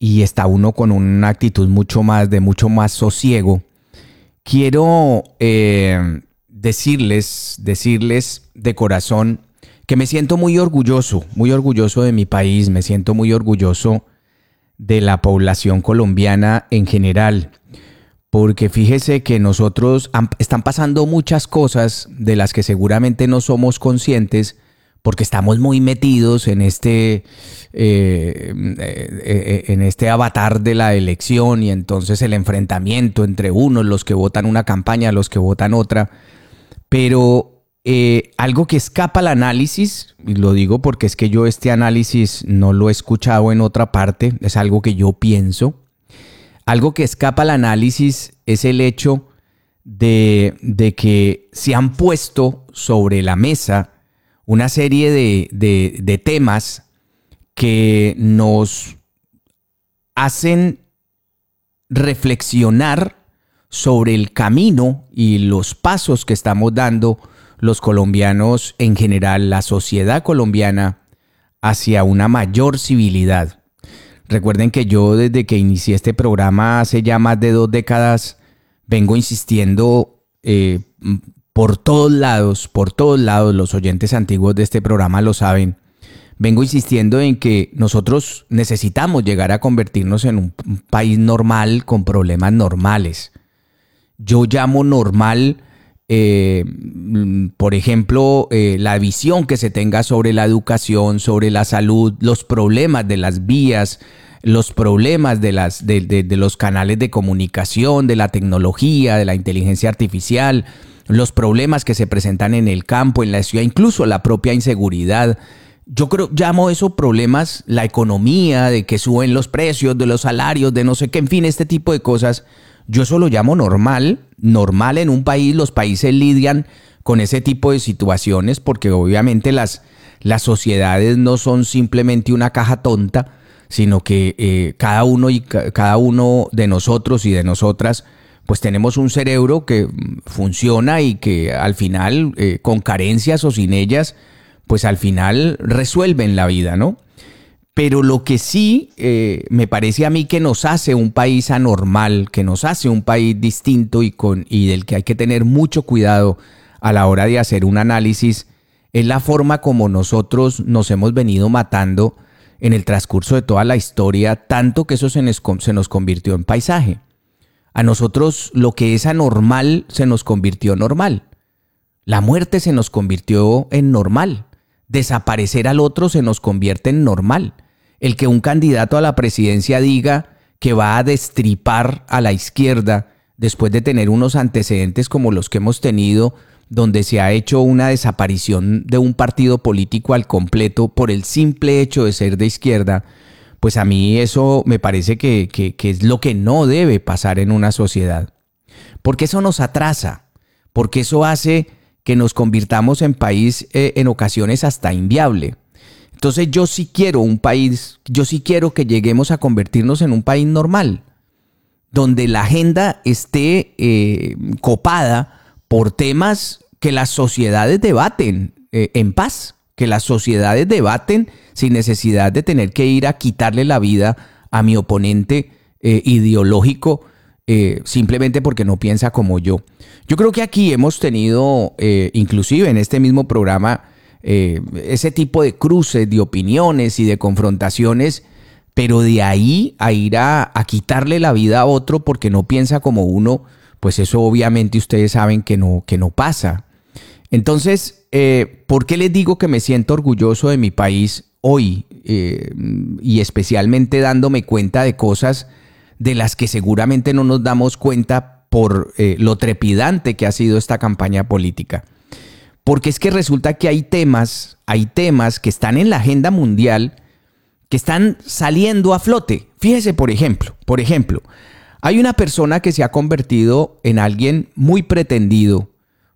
y está uno con una actitud de mucho más sosiego. Quiero decirles de corazón que me siento muy orgulloso de mi país, me siento muy orgulloso de la población colombiana en general, porque fíjese que están pasando muchas cosas de las que seguramente no somos conscientes, porque estamos muy metidos en este avatar de la elección, y entonces el enfrentamiento entre unos, los que votan una campaña, los que votan otra. Pero algo que escapa al análisis, y lo digo porque es que yo este análisis no lo he escuchado en otra parte, es algo que yo pienso. Algo que escapa al análisis es el hecho de que se han puesto sobre la mesa una serie de temas que nos hacen reflexionar sobre el camino y los pasos que estamos dando los colombianos en general, la sociedad colombiana, hacia una mayor civilidad. Recuerden que yo desde que inicié este programa hace ya más de 2 décadas vengo insistiendo por todos lados, los oyentes antiguos de este programa lo saben, vengo insistiendo en que nosotros necesitamos llegar a convertirnos en un país normal con problemas normales. Yo llamo normal, por ejemplo, la visión que se tenga sobre la educación, sobre la salud, los problemas de las vías, los problemas de los canales de comunicación, de la tecnología, de la inteligencia artificial, los problemas que se presentan en el campo, en la ciudad, incluso la propia inseguridad. Yo llamo esos problemas la economía, de que suben los precios de los salarios, de no sé qué, en fin, este tipo de cosas. Yo eso lo llamo normal en un país. Los países lidian con ese tipo de situaciones porque obviamente las sociedades no son simplemente una caja tonta, sino que cada uno de nosotros y de nosotras pues tenemos un cerebro que funciona y que al final, con carencias o sin ellas, pues al final resuelven la vida, ¿no? Pero lo que sí me parece a mí que nos hace un país anormal, que nos hace un país distinto y del que hay que tener mucho cuidado a la hora de hacer un análisis, es la forma como nosotros nos hemos venido matando en el transcurso de toda la historia, tanto que eso se nos convirtió en paisaje. A nosotros lo que es anormal se nos convirtió normal. La muerte se nos convirtió en normal. Desaparecer al otro se nos convierte en normal. El que un candidato a la presidencia diga que va a destripar a la izquierda después de tener unos antecedentes como los que hemos tenido, donde se ha hecho una desaparición de un partido político al completo por el simple hecho de ser de izquierda, pues a mí eso me parece que es lo que no debe pasar en una sociedad. Porque eso nos atrasa, porque eso hace que nos convirtamos en país en ocasiones hasta inviable. Entonces yo sí quiero que lleguemos a convertirnos en un país normal, donde la agenda esté copada por temas que las sociedades debaten en paz, que las sociedades debaten sin necesidad de tener que ir a quitarle la vida a mi oponente ideológico simplemente porque no piensa como yo. Yo creo que aquí hemos tenido, inclusive en este mismo programa, ese tipo de cruces de opiniones y de confrontaciones, pero de ahí a ir a quitarle la vida a otro porque no piensa como uno, pues eso obviamente ustedes saben que no pasa. Entonces, ¿por qué les digo que me siento orgulloso de mi país hoy? Y especialmente dándome cuenta de cosas de las que seguramente no nos damos cuenta por lo trepidante que ha sido esta campaña política. Porque es que resulta que hay temas que están en la agenda mundial que están saliendo a flote. Fíjese, por ejemplo, hay una persona que se ha convertido en alguien muy pretendido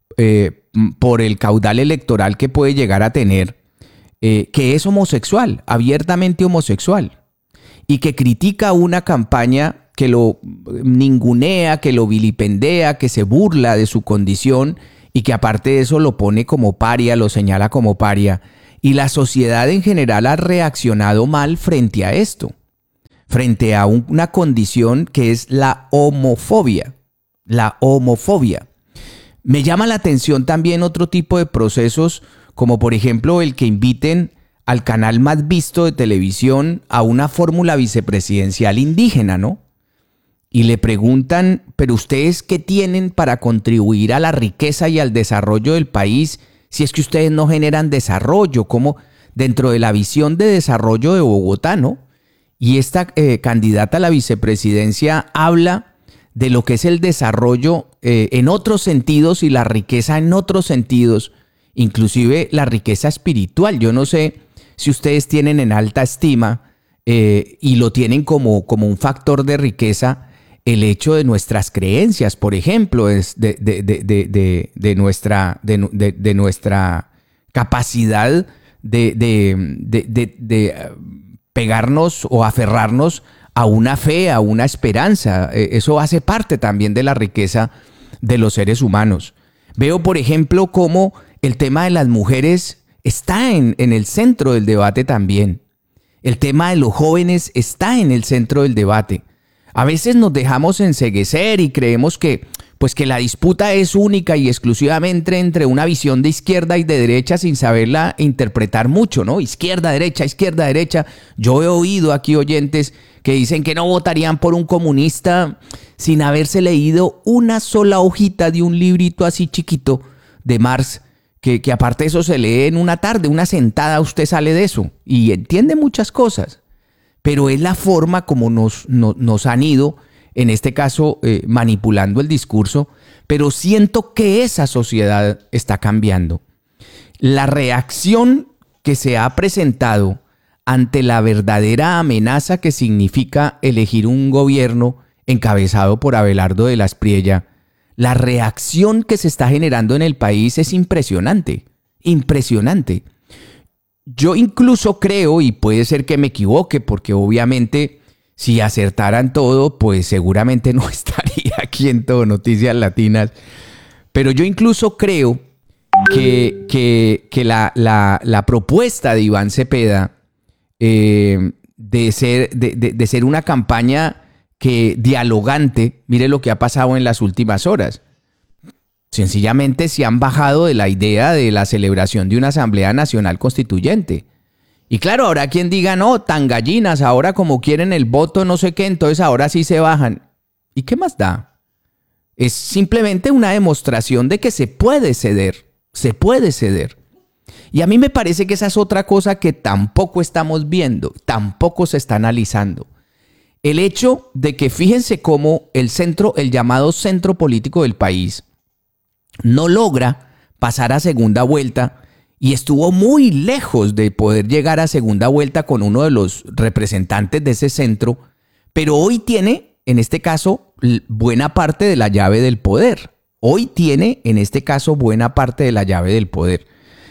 por el caudal electoral que puede llegar a tener, que es homosexual, abiertamente homosexual, y que critica una campaña que lo ningunea, que lo vilipendea, que se burla de su condición y que aparte de eso lo pone como paria, lo señala como paria. Y la sociedad en general ha reaccionado mal frente a esto. frente a una condición que es la homofobia. La homofobia. Me llama la atención también otro tipo de procesos, como por ejemplo el que inviten al canal más visto de televisión a una fórmula vicepresidencial indígena, ¿no? Y le preguntan, ¿pero ustedes qué tienen para contribuir a la riqueza y al desarrollo del país si es que ustedes no generan desarrollo? Como dentro de la visión de desarrollo de Bogotá, ¿no? Y esta candidata a la vicepresidencia habla de lo que es el desarrollo en otros sentidos y la riqueza en otros sentidos, inclusive la riqueza espiritual. Yo no sé si ustedes tienen en alta estima y lo tienen como un factor de riqueza el hecho de nuestras creencias, por ejemplo, de nuestra capacidad de pegarnos o aferrarnos a una fe, a una esperanza. Eso hace parte también de la riqueza de los seres humanos. Veo, por ejemplo, cómo el tema de las mujeres está en el centro del debate también. El tema de los jóvenes está en el centro del debate. A veces nos dejamos enceguecer y creemos que la disputa es única y exclusivamente entre una visión de izquierda y de derecha sin saberla interpretar mucho, ¿no? Izquierda, derecha, izquierda, derecha. Yo he oído aquí oyentes que dicen que no votarían por un comunista sin haberse leído una sola hojita de un librito así chiquito de Marx, que aparte de eso se lee en una tarde, una sentada, usted sale de eso y entiende muchas cosas. Pero es la forma como nos han ido, en este caso, manipulando el discurso, pero siento que esa sociedad está cambiando. La reacción que se ha presentado ante la verdadera amenaza que significa elegir un gobierno encabezado por Abelardo de la Espriella, la reacción que se está generando en el país es impresionante, impresionante. Yo incluso creo, y puede ser que me equivoque, porque obviamente si acertaran todo, pues seguramente no estaría aquí en Todo Noticias Latinas. Pero yo incluso creo que la propuesta de Iván Cepeda de ser una campaña dialogante, mire lo que ha pasado en las últimas horas. Sencillamente se han bajado de la idea de la celebración de una Asamblea Nacional Constituyente. Y claro, habrá quien diga, no, tan gallinas, ahora como quieren el voto no sé qué, entonces ahora sí se bajan. ¿Y qué más da? Es simplemente una demostración de que se puede ceder, se puede ceder. Y a mí me parece que esa es otra cosa que tampoco estamos viendo, tampoco se está analizando. El hecho de que fíjense cómo el llamado centro político del país, no logra pasar a segunda vuelta y estuvo muy lejos de poder llegar a segunda vuelta con uno de los representantes de ese centro, pero hoy tiene, en este caso, buena parte de la llave del poder. Hoy tiene, en este caso, buena parte de la llave del poder.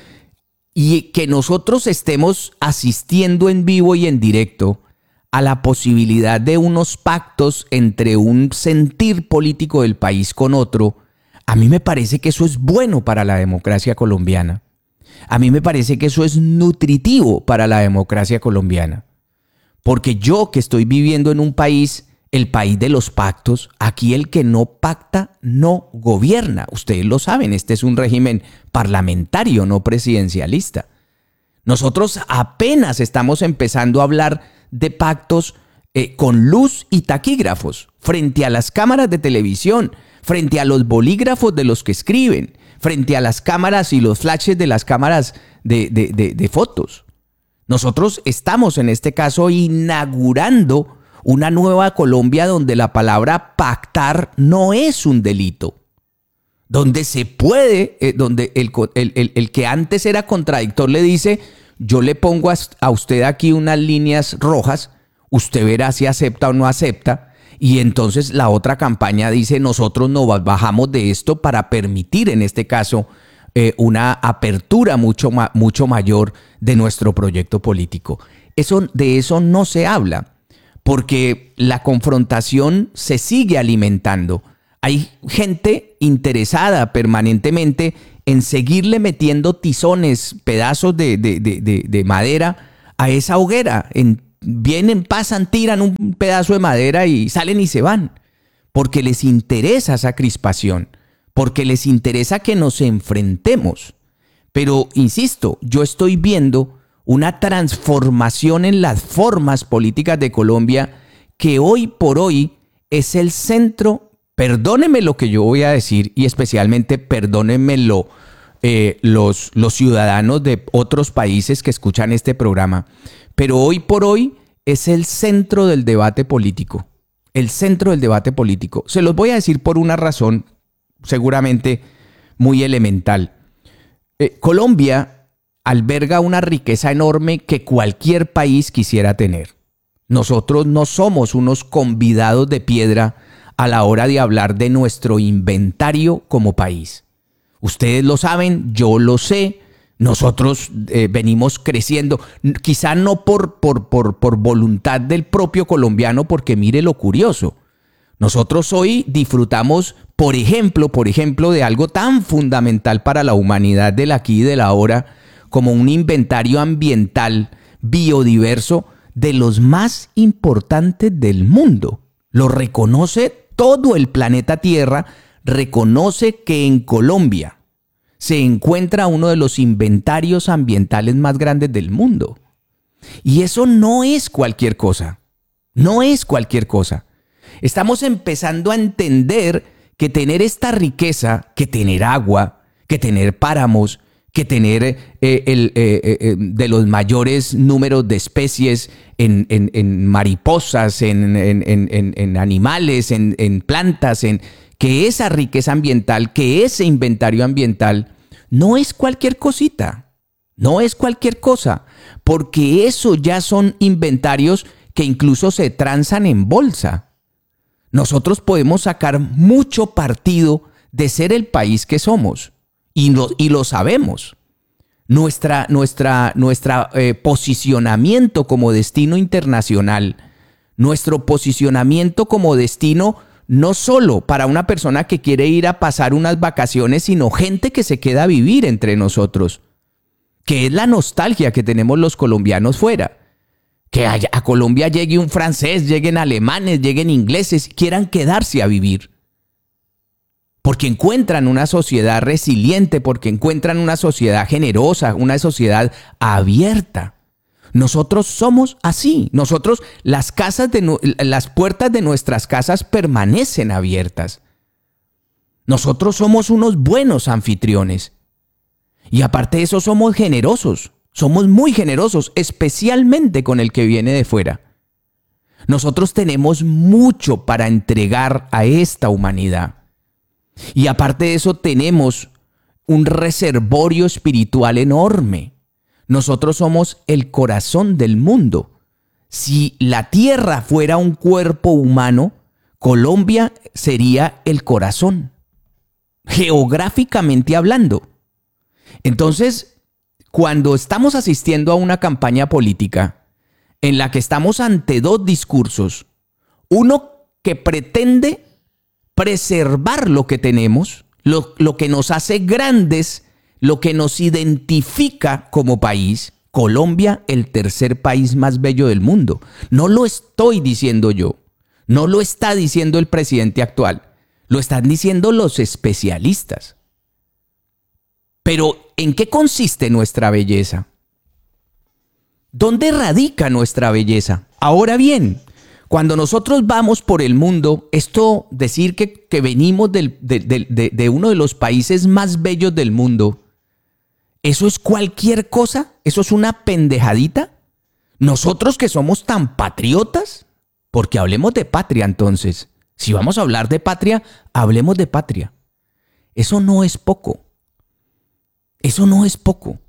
Y que nosotros estemos asistiendo en vivo y en directo a la posibilidad de unos pactos entre un sentir político del país con otro, a mí me parece que eso es bueno para la democracia colombiana. A mí me parece que eso es nutritivo para la democracia colombiana. Porque yo que estoy viviendo en un país, el país de los pactos, aquí el que no pacta no gobierna. Ustedes lo saben, este es un régimen parlamentario, no presidencialista. Nosotros apenas estamos empezando a hablar de pactos con luz y taquígrafos frente a las cámaras de televisión, frente a los bolígrafos de los que escriben, frente a las cámaras y los flashes de las cámaras de fotos. Nosotros estamos en este caso inaugurando una nueva Colombia donde la palabra pactar no es un delito, donde se puede, donde el que antes era contradictor le dice, yo le pongo a usted aquí unas líneas rojas, usted verá si acepta o no acepta. Y entonces la otra campaña dice, nosotros nos bajamos de esto para permitir, en este caso, una apertura mucho mayor de nuestro proyecto político. De eso no se habla, porque la confrontación se sigue alimentando. Hay gente interesada permanentemente en seguirle metiendo tizones, pedazos de madera a esa hoguera, en vienen, pasan, tiran un pedazo de madera y salen y se van. Porque les interesa esa crispación, porque les interesa que nos enfrentemos. Pero, insisto, yo estoy viendo una transformación en las formas políticas de Colombia que hoy por hoy es el centro, perdónenme lo que yo voy a decir y especialmente perdónenmelo los ciudadanos de otros países que escuchan este programa, pero hoy por hoy es el centro del debate político. El centro del debate político. Se los voy a decir por una razón seguramente muy elemental. Colombia alberga una riqueza enorme que cualquier país quisiera tener. Nosotros no somos unos convidados de piedra a la hora de hablar de nuestro inventario como país. Ustedes lo saben, yo lo sé. Nosotros venimos creciendo, quizá no por voluntad del propio colombiano, porque mire lo curioso. Nosotros hoy disfrutamos, por ejemplo, de algo tan fundamental para la humanidad del aquí y del ahora, como un inventario ambiental biodiverso de los más importantes del mundo. Lo reconoce todo el planeta Tierra, reconoce que en Colombia se encuentra uno de los inventarios ambientales más grandes del mundo. Y eso no es cualquier cosa. No es cualquier cosa. Estamos empezando a entender que tener esta riqueza, que tener agua, que tener páramos, que tener de los mayores números de especies en mariposas, en animales, en plantas, que esa riqueza ambiental, que ese inventario ambiental no es cualquier cosita, no es cualquier cosa, porque eso ya son inventarios que incluso se transan en bolsa. Nosotros podemos sacar mucho partido de ser el país que somos y lo sabemos. Nuestra posicionamiento como destino internacional, nuestro posicionamiento como destino no solo para una persona que quiere ir a pasar unas vacaciones, sino gente que se queda a vivir entre nosotros, que es la nostalgia que tenemos los colombianos fuera. Que a Colombia llegue un francés, lleguen alemanes, lleguen ingleses, quieran quedarse a vivir. Porque encuentran una sociedad resiliente, porque encuentran una sociedad generosa, una sociedad abierta. Nosotros somos así. Nosotros, las puertas de nuestras casas permanecen abiertas. Nosotros somos unos buenos anfitriones. Y aparte de eso, somos generosos. Somos muy generosos, especialmente con el que viene de fuera. Nosotros tenemos mucho para entregar a esta humanidad. Y aparte de eso, tenemos un reservorio espiritual enorme. Nosotros somos el corazón del mundo. Si la tierra fuera un cuerpo humano, Colombia sería el corazón, geográficamente hablando. Entonces, cuando estamos asistiendo a una campaña política en la que estamos ante dos discursos, uno que pretende preservar lo que tenemos, lo que nos hace grandes, lo que nos identifica como país, Colombia, el tercer país más bello del mundo. No lo estoy diciendo yo, no lo está diciendo el presidente actual, lo están diciendo los especialistas. Pero, ¿en qué consiste nuestra belleza? ¿Dónde radica nuestra belleza? Ahora bien, cuando nosotros vamos por el mundo, esto decir que venimos de uno de los países más bellos del mundo, ¿eso es cualquier cosa? ¿Eso es una pendejadita? ¿Nosotros que somos tan patriotas? Porque hablemos de patria entonces. Si vamos a hablar de patria, hablemos de patria. Eso no es poco. Eso no es poco.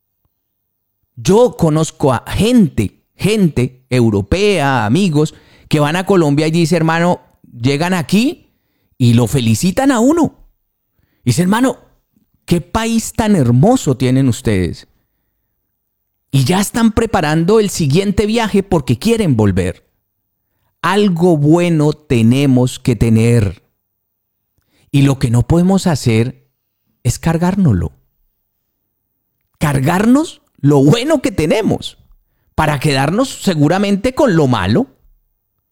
Yo conozco a gente europea, amigos, que van a Colombia y dicen, hermano, llegan aquí y lo felicitan a uno. Dicen, hermano, ¿qué país tan hermoso tienen ustedes? Y ya están preparando el siguiente viaje porque quieren volver. Algo bueno tenemos que tener. Y lo que no podemos hacer es cargárnoslo. Cargarnos lo bueno que tenemos. para quedarnos seguramente con lo malo.